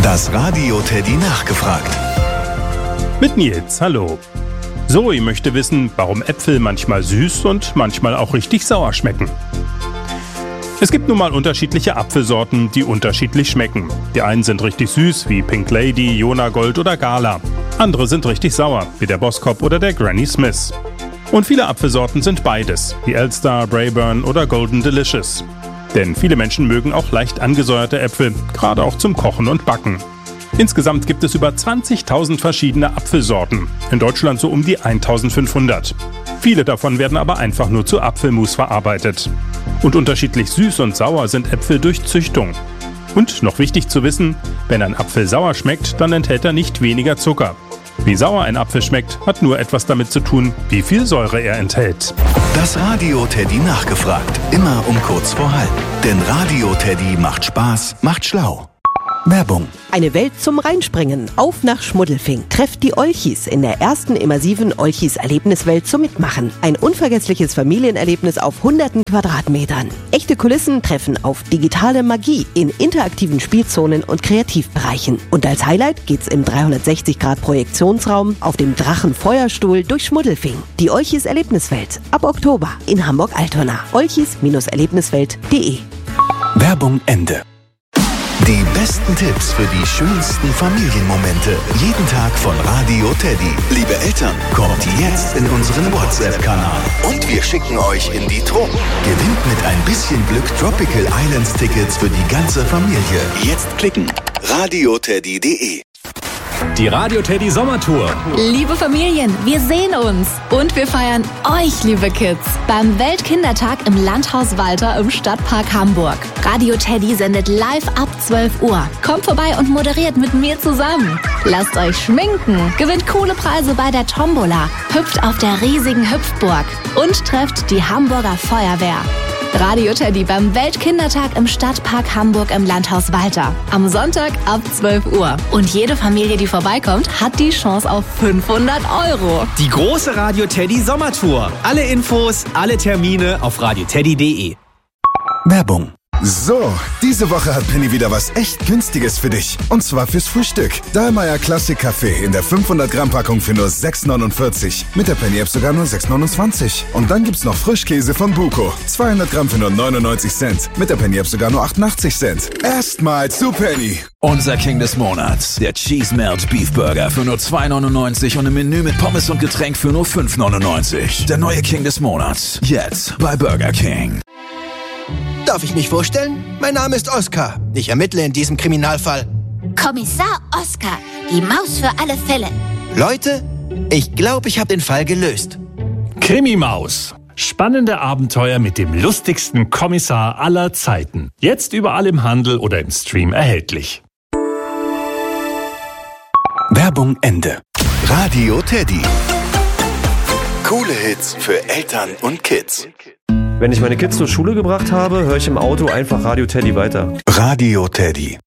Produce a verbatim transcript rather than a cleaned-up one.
Das Radio Teddy nachgefragt. Mit Nils, hallo. Zoe möchte wissen, warum Äpfel manchmal süß und manchmal auch richtig sauer schmecken. Es gibt nun mal unterschiedliche Apfelsorten, die unterschiedlich schmecken. Die einen sind richtig süß, wie Pink Lady, Jona Gold oder Gala. Andere sind richtig sauer, wie der Boskop oder der Granny Smith. Und viele Apfelsorten sind beides, wie Elstar, Braeburn oder Golden Delicious. Denn viele Menschen mögen auch leicht angesäuerte Äpfel, gerade auch zum Kochen und Backen. Insgesamt gibt es über zwanzigtausend verschiedene Apfelsorten, in Deutschland so um die eintausendfünfhundert. Viele davon werden aber einfach nur zu Apfelmus verarbeitet. Und unterschiedlich süß und sauer sind Äpfel durch Züchtung. Und noch wichtig zu wissen, wenn ein Apfel sauer schmeckt, dann enthält er nicht weniger Zucker. Wie sauer ein Apfel schmeckt, hat nur etwas damit zu tun, wie viel Säure er enthält. Das Radio Teddy nachgefragt. Immer um kurz vor halb. Denn Radio Teddy macht Spaß, macht schlau. Werbung. Eine Welt zum Reinspringen. Auf nach Schmuddelfing. Trefft die Olchis in der ersten immersiven Olchis-Erlebniswelt zum Mitmachen. Ein unvergessliches Familienerlebnis auf hunderten Quadratmetern. Echte Kulissen treffen auf digitale Magie in interaktiven Spielzonen und Kreativbereichen. Und als Highlight geht's im dreihundertsechzig Grad Projektionsraum auf dem Drachenfeuerstuhl durch Schmuddelfing. Die Olchis-Erlebniswelt. Ab Oktober in Hamburg-Altona. olchis Erlebniswelt punkt de. Werbung Ende. Die besten Tipps für die schönsten Familienmomente. Jeden Tag von Radio Teddy. Liebe Eltern, kommt jetzt in unseren WhatsApp-Kanal. Und wir schicken euch in die Tropen. Gewinnt mit ein bisschen Glück Tropical Islands Tickets für die ganze Familie. Jetzt klicken. radio teddy punkt de. Die Radio Teddy Sommertour. Liebe Familien, wir sehen uns und wir feiern euch, liebe Kids, beim Weltkindertag im Landhaus Walter im Stadtpark Hamburg. Radio Teddy sendet live ab zwölf Uhr. Kommt vorbei und moderiert mit mir zusammen. Lasst euch schminken, gewinnt coole Preise bei der Tombola, hüpft auf der riesigen Hüpfburg und trefft die Hamburger Feuerwehr. Radio Teddy beim Weltkindertag im Stadtpark Hamburg im Landhaus Walter. Am Sonntag ab zwölf Uhr. Und jede Familie, die vorbeikommt, hat die Chance auf fünfhundert Euro. Die große Radio Teddy Sommertour. Alle Infos, alle Termine auf radio teddy punkt de. Werbung. So, diese Woche hat Penny wieder was echt Günstiges für dich. Und zwar fürs Frühstück. Dahlmeier Classic Kaffee in der fünfhundert Gramm Packung für nur sechs neunundvierzig. Mit der Penny App sogar nur sechs neunundzwanzig. Und dann gibt's noch Frischkäse von Buko. zweihundert Gramm für nur neunundneunzig Cent. Mit der Penny App sogar nur achtundachtzig Cent. Erstmal zu Penny. Unser King des Monats, der Cheese Melt Beef Burger für nur zwei neunundneunzig und ein Menü mit Pommes und Getränk für nur fünf neunundneunzig. Der neue King des Monats, jetzt bei Burger King. Darf ich mich vorstellen? Mein Name ist Oskar. Ich ermittle in diesem Kriminalfall. Kommissar Oskar, die Maus für alle Fälle. Leute, ich glaube, ich habe den Fall gelöst. Krimi-Maus. Spannende Abenteuer mit dem lustigsten Kommissar aller Zeiten. Jetzt überall im Handel oder im Stream erhältlich. Werbung Ende. Radio Teddy. Coole Hits für Eltern und Kids. Wenn ich meine Kids zur Schule gebracht habe, höre ich im Auto einfach Radio Teddy weiter. Radio Teddy.